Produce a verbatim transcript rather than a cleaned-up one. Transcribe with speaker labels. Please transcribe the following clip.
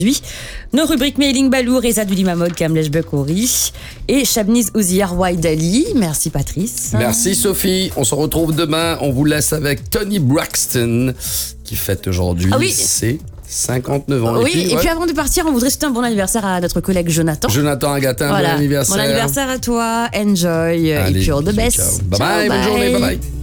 Speaker 1: Nos rubriques Mailing Balou, Reza Dulimamod, Kamlesh Bekouri et Shabniz Ouziar Waidali. Merci Patrice.
Speaker 2: Merci Sophie. On se retrouve demain. On vous laisse avec Tony Braxton qui fête aujourd'hui
Speaker 1: ah oui.
Speaker 2: ses cinquanteneuf ans.
Speaker 1: Oui,
Speaker 2: et puis,
Speaker 1: et
Speaker 2: ouais.
Speaker 1: puis avant de partir, on voudrait souhaiter un bon anniversaire à notre collègue Jonathan.
Speaker 2: Jonathan Agatin,
Speaker 1: voilà.
Speaker 2: bon anniversaire.
Speaker 1: Bon anniversaire à toi. Enjoy.
Speaker 2: Allez,
Speaker 1: et puis all the
Speaker 2: bisous,
Speaker 1: best.
Speaker 2: ciao. Bye
Speaker 1: Ciao,
Speaker 2: bye, bonne journée, bye bye.